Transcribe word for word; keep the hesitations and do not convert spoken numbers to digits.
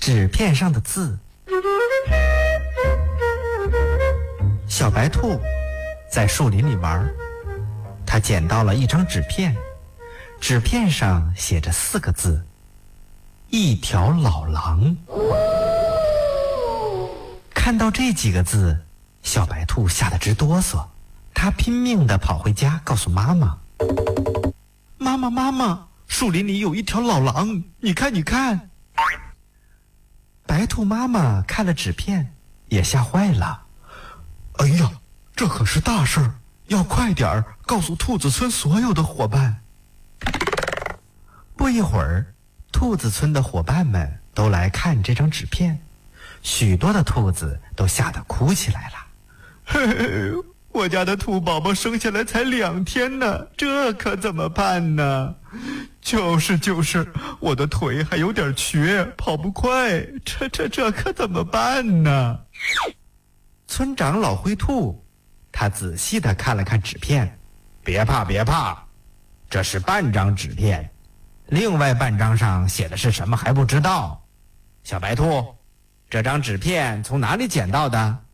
纸片上的字。小白兔在树林里玩，它捡到了一张纸片，纸片上写着四个字：一条老狼。看到这几个字，小白兔吓得直哆嗦，它拼命地跑回家告诉妈妈：妈妈妈妈，树林里有一条老狼，你看你看。白兔妈妈看了纸片，也吓坏了。哎呀，这可是大事儿，要快点儿告诉兔子村所有的伙伴。不一会儿，兔子村的伙伴们都来看这张纸片，许多的兔子都吓得哭起来了。嘿嘿，我家的兔宝宝生下来才两天呢，这可怎么办呢？就是就是，我的腿还有点瘸，跑不快，这这这可怎么办呢？村长老灰兔，他仔细地看了看纸片，别怕别怕，这是半张纸片，另外半张上写的是什么还不知道。小白兔，这张纸片从哪里捡到的？